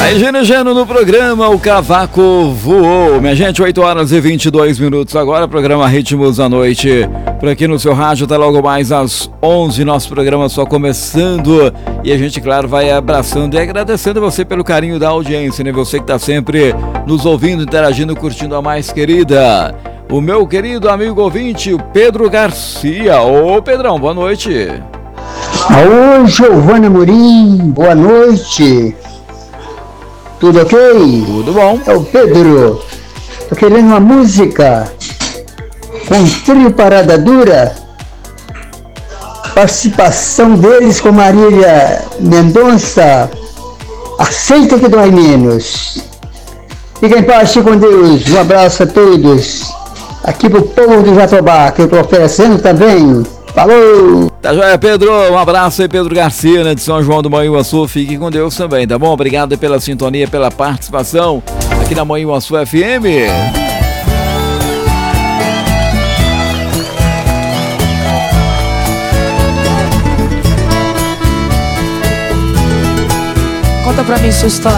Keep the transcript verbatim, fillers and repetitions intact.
Aí, Gênio Gênio no programa, o Cavaco Voou. Minha gente, oito horas e vinte e dois minutos agora, programa Ritmos da Noite. Por aqui no seu rádio, até logo mais às onze, nosso programa só começando. E a gente, claro, vai abraçando e agradecendo você pelo carinho da audiência, né? Você que está sempre nos ouvindo, interagindo, curtindo a mais querida. O meu querido amigo ouvinte, o Pedro Garcia. Ô, Pedrão, boa noite. Alô, Giovana Amorim, boa noite. Tudo ok? Tudo bom. É o Pedro. Tô querendo uma música com trio Parada Dura. Participação deles com Marília Mendonça. Aceita que dói menos. Fiquem em paz com Deus. Um abraço a todos. Aqui pro povo do Jatobá, que eu tô oferecendo também. Falou! Tá joia, Pedro? Um abraço aí, Pedro Garcia, né, de São João do Manhuaçu. Fique com Deus também, tá bom? Obrigado pela sintonia, pela participação aqui na Manhuaçu F M. Conta pra mim sua história.